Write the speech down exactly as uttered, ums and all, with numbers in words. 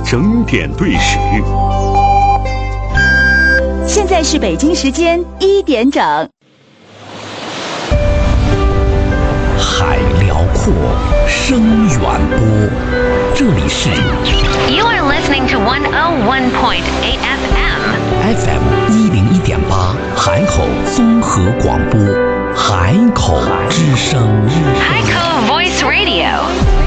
整点对时。 现在是北京时间一点整。 海辽阔，声远播，这里是 You are listening to one oh one point eight F M F M 一零一点八，海口综合广播，海口之声， 海口 Voice Radio。